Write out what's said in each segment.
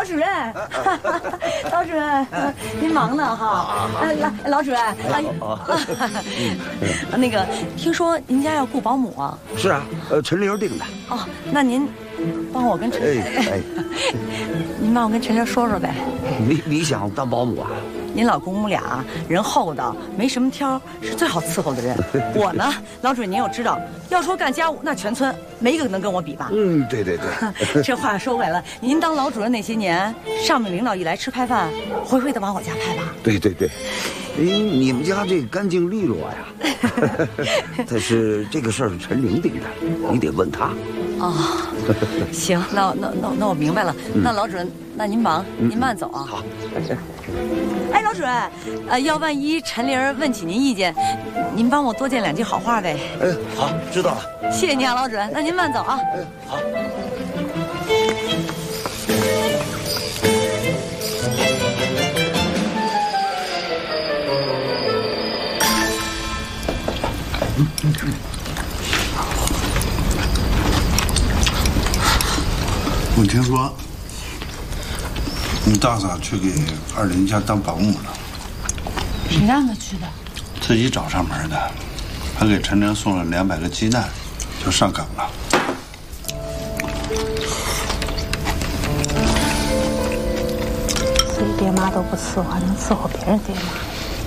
老主任，老主任，您忙呢哈？来，老主任，那个听说您家要雇保姆啊？ 是啊，陈玲定的。 哦，那您帮我跟陈，您帮我跟陈玲说说呗。 你想当保姆啊？ 您老公母俩人厚道，没什么挑，是最好伺候的人。我呢，老主任您又知道，要说干家务，那全村没一个能跟我比吧？ 嗯，对。 这话说回来，您当老主任那些年，上面领导一来吃派饭，回回的往我家派吧？ 对。你们家这干净利落呀。但是这个事儿是陈玲定的，你得问他。 哦，行，那我明白了。那老主任，那您忙，您慢走啊。 好。 哎，老主任，要万一陈玲问起您意见，您帮我多见两句好话呗。 好，知道了。 谢谢您啊，老主任。那您慢走啊。 好。 我听说你大嫂去给二林家当保姆了， 谁让她去的？ 自己找上门的，还给陈玲送了200个鸡蛋，就上岗了。 自己爹妈都不伺候，还能伺候别人爹妈？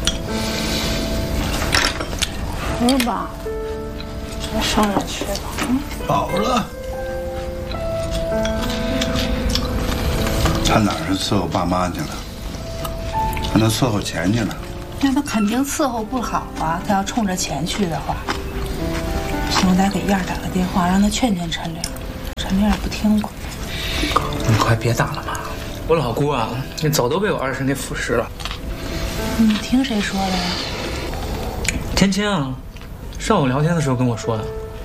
服吧，再上着去吧。 饱了。他哪是伺候爸妈去了？他那伺候钱去了。 那他肯定伺候不好啊！他要冲着钱去的话，行，我得给燕儿打个电话，让他劝劝陈玲。陈玲也不听我。 你快别打了嘛！我老姑啊，那早都被我二婶给腐蚀了。 你听谁说的呀？ 天天啊，上午聊天的时候跟我说的。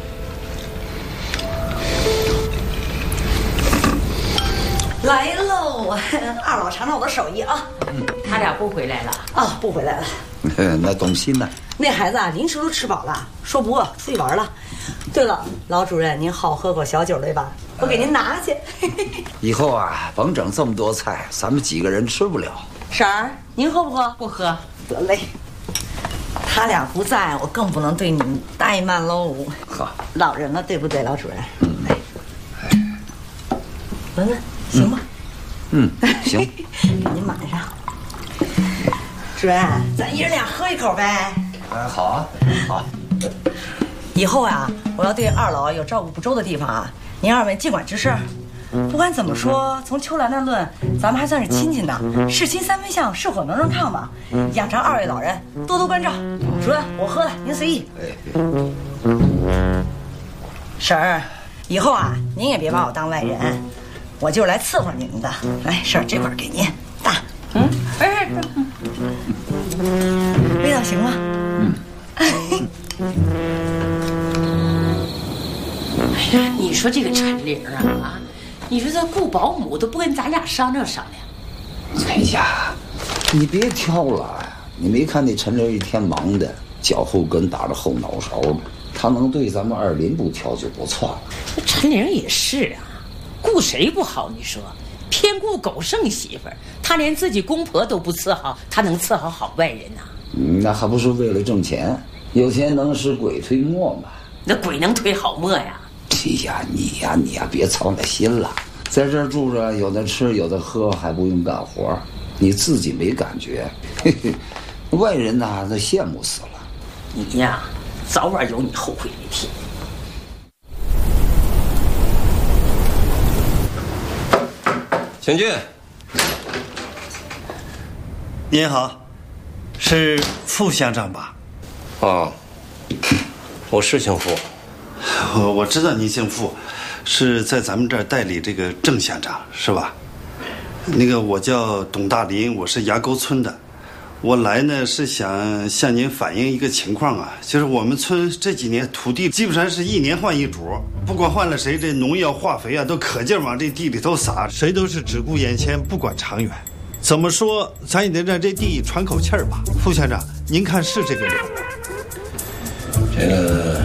来喽，二老尝尝我的手艺啊！ 他俩不回来了啊，不回来了。 那动心呢？ 那孩子啊，临时都吃饱了，说不饿，出去玩了。对了，老主任，您好喝口小酒对吧？我给您拿去。 以后啊，甭整这么多菜，咱们几个人吃不了。 婶儿，您喝不喝？ 不喝。 得嘞。他俩不在，我更不能对你们怠慢喽。 好， 老人了，对不对，老主任？闻闻。行吧， 行， 给您满上。主任，咱一人俩喝一口呗。 好啊，好。 以后啊，我要对二老有照顾不周的地方啊，您二位尽管吱声。不管怎么说，从秋兰那论，咱们还算是亲戚呢。事亲3分相，是火能上炕嘛。仰仗二位老人多多关照。主任，我喝了，您随意。婶儿，以后啊，您也别把我当外人。我就是来伺候你们的。来，婶儿，这块给您，大。味道行吗？ 哎呀，你说这个陈玲啊，你说这雇保姆都不跟咱俩商量商量。 哎呀，你别挑了，你没看那陈玲一天忙的脚后跟打着后脑勺的，他能对咱们二林不挑就不错了。 陈玲也是啊。顾谁不好？你说，偏顾狗剩媳妇儿，他连自己公婆都不伺候，他能伺候好外人呐？ 那还不是为了挣钱？有钱能使鬼推磨嘛？ 那鬼能推好磨呀？ 哎呀，你呀，别操那心了。在这儿住着，有的吃，有的喝，还不用干活，你自己没感觉。嘿嘿，外人呐，那羡慕死了。 你呀，早晚有你后悔那天。 请进。 您好，是傅乡长吧？ 哦，我是姓傅。 我知道您姓傅，是在咱们这儿代理这个郑乡长是吧？那个我叫董大林，我是崖沟村的。我来呢是想向您反映一个情况啊，就是我们村这几年土地基本上是1年换一主，不管换了谁，这农药化肥啊都可劲往这地里头撒，谁都是只顾眼前不管长远。怎么说，咱也得让这地喘口气儿吧。副乡长，您看是这个理吗？ 这个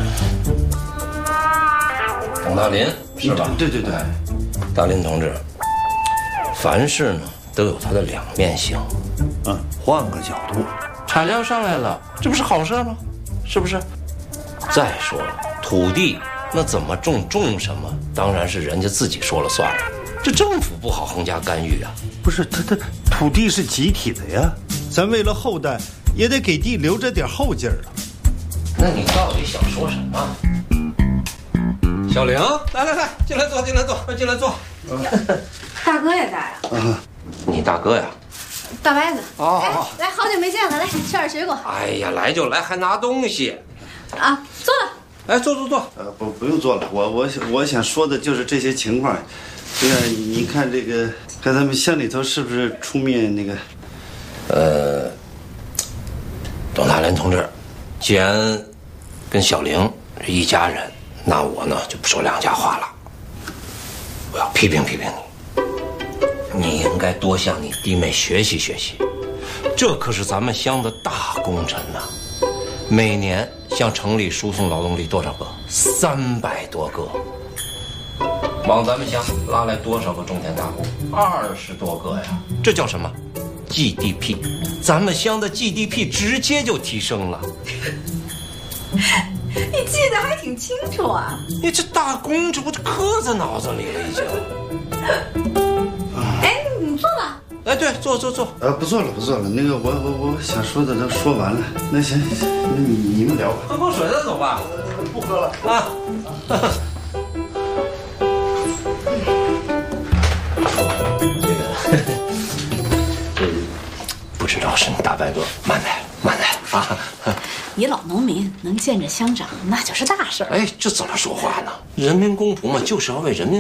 董大林是吧？ 对， 大林同志， 凡事呢都有它的两面性。 换个角度， 产量上来了，这不是好事吗？是不是？再说了，土地那怎么种什么，当然是人家自己说了算了。这政府不好横加干预啊。 不是他土地是集体的呀，咱为了后代也得给地留着点后劲儿啊。 那你到底想说什么？小玲，来，进来坐，快进来坐。 大哥也在啊？ 你大哥呀？ 大白子。 哦， 来，好久没见了，来吃点水果。 哎呀，来就来，还拿东西。 啊，坐了。 哎，坐。 不用坐了，我想说的就是这些情况。对呀，你看这个，看咱们乡里头是不是出面那个？ 董大连同志，既然跟小玲是一家人，那我呢就不说两家话了。我要批评你，你应该多向你弟妹学习，这可是咱们乡的大功臣呐。每年向城里输送劳动力多少个？300多个。往咱们乡拉来多少个种田大户？20多个呀！这叫什么 ？GDP， 咱们乡的 GDP 直接就提升了。 你记得还挺清楚啊！ 你这大工程我就刻在脑子里了已经。 哎，你坐吧。 哎，对，坐。 不坐了。那个我想说的都说完了。那行，那你们聊吧。 喝口水再走吧。 不喝了啊。不知道是你大白哥，慢来啊！ 你老农民能见着乡长，那就是大事儿。 哎，这怎么说话呢？人民公仆嘛，就是要为人民